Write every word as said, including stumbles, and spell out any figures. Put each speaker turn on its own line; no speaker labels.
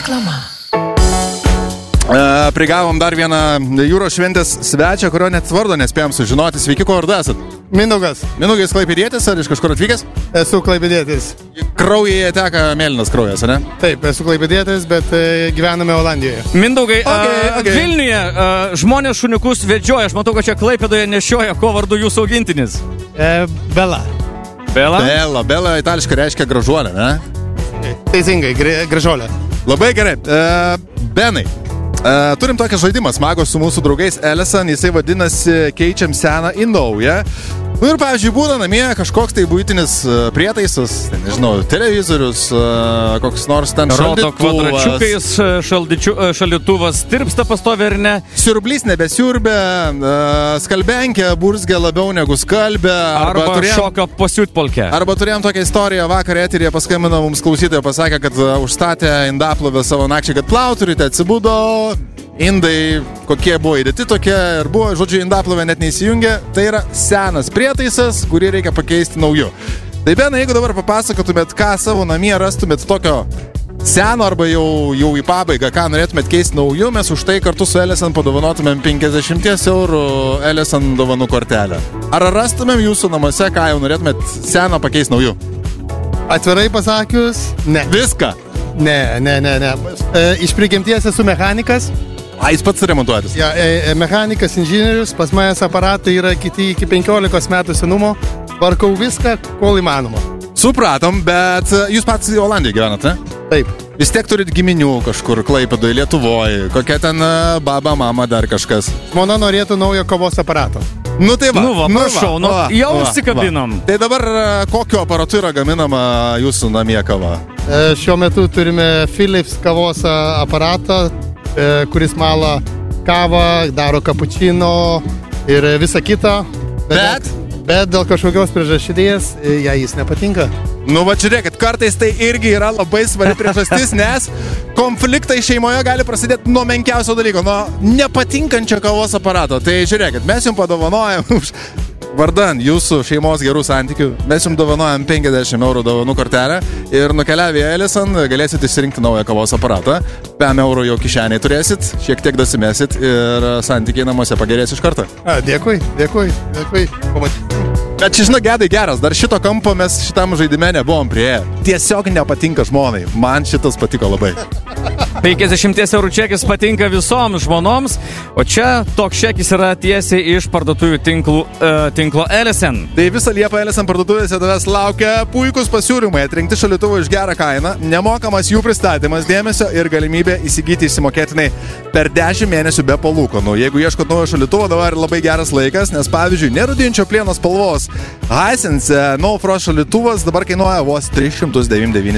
Reklama.
Uh, prigavom dar vieną jūros šventės svečią, kurio net vardo nespėjom sužinoti. Sveiki, kuo vardu esat?
Mindaugas.
Mindaugas klaipėdietis ar iš kažkur atvykęs?
Esu klaipėdietis.
Kraujyje teka mėlynas kraujas, ne?
Taip, esu klaipėdietis, bet e, gyvename Olandijoje.
Mindaugai,
Okay,
a,
okay.
Vilniuje a, žmonės šuniukus vedžioja. Aš matau, kad čia Klaipėdoje nešioja. Ko vardu jūsų augintinis?
E, Bela.
Bela?
Bela, Bela itališkai reiškia gražuolė, ne?
Teisingai, gra- gražuolė.
Labai gerai. Uh, Benai, uh, turim tokį žaidimą smagų su mūsų draugais Ellison. Jisai vadinasi Keičiam seną į naują. Nu ir, pavyzdžiui, būna namie kažkoks tai buitinis uh, prietaisas, tai, nežinau, televizorius, uh, koks nors ten
Rodo
šaldytuvas.
kvadračiukais, šaldyčiu, šaldytuvas tirpsta pastovi ar ne?
Siurblys nebesiurbė, uh, skalbenkė burzgia labiau negu skalbė.
Arba, arba
turėjom,
šoka pasiutpolkę.
arba turėjom tokią istoriją vakar eteryje, paskambino mums klausytoja, pasakė, kad uh, užstatė indaplovę savo nakčiai, kad plauturite, atsibudo. Indai, kokie buvo įdėti tokie ir buvo, žodžiu, indaplovė net neįsijungė. Tai yra senas prietaisas, kurį reikia pakeisti nauju. Tai Benai, jeigu dabar papasakotumėt, ką savo namie rastumėt tokio seno arba jau, jau į pabaigą, ką norėtumėt keisti nauju, mes už tai kartu su Ellison padovanotumėm penkiasdešimt eurų Ellison dovanų kortelę. Ar rastumėm jūsų namuose, ką jau norėtumėt seno pakeisti nauju?
Atvirai pasakius, ne.
Viską.
Ne, ne, ne, ne. E, iš prigimties esu mechanikas.
A, jis pats remontuotis.
Ja, e, mechanikas, inžinierius. Pas manęs aparatai yra kiti iki penkiolikos metų senumo. Varkau viską, kol įmanoma.
Supratom, bet jūs pats Olandijoje gyvenat, ne?
Taip.
Vis tiek turit giminių kažkur Klaipėdoje, Lietuvoje, kokia ten baba, mama, dar kažkas.
Žmona norėtų naujo kavos aparato.
Nu tai va,
Nu va, prašau, nu,
va,
jau
va,
užsikabinom.
va. Tai dabar kokiu aparatu yra gaminama jūsų namie kava?
E, šiuo metu turime Philips kavos aparatą, e, kuris mala kavą, daro kapučino ir visa kita.
Bet?
Bet dėl kažkokios priežasties e, jai jis nepatinka.
Nu va, žiūrėkit, kartais tai irgi yra labai svarbi priežastis, nes konfliktai šeimoje gali prasidėti nuo menkiausio dalyko, nuo nepatinkančio kavos aparato. Tai žiūrėkit, mes jums padovanojam už vardan jūsų šeimos gerų santykių, mes jums dovanojam penkiasdešimt eurų dovanų kortelę ir nukeliavę į Ellison galėsit išsirinkti naują kavos aparatą. pem eurų jau kišeniai turėsit, šiek tiek dasimėsit ir santykiai namuose pagerės iš karto.
A, dėkui, dėkui, dėkui. Pamatysim.
Bet čia, žinok, Gedai geras, dar šito kampo mes šitam žaidime nebuvom prieėję. Tiesiog nepatinka žmonai, man šitas patiko labai.
penkiasdešimt eurų čekis patinka visoms žmonoms, o čia toks čekis yra tiesiai iš parduotuvių tinklų, uh, tinklo Ellison.
Tai visą Liepą Ellison parduotuvėse tavęs laukia puikus pasiūlymai, atrinkti šaldytuvai už gerą kainą, nemokamas jų pristatymas, dėmesio ir galimybė įsigyti įsimokėtinai per dešimt mėnesių be palūkanų. Jeigu ieškot naujo šaldytuvo, dabar labai geras laikas, nes pavyzdžiui, nerudinčio plieno spalvos Hisense No Frost šaldytuvas dabar kainuoja vos tris šimtus devyniasdešimt devynis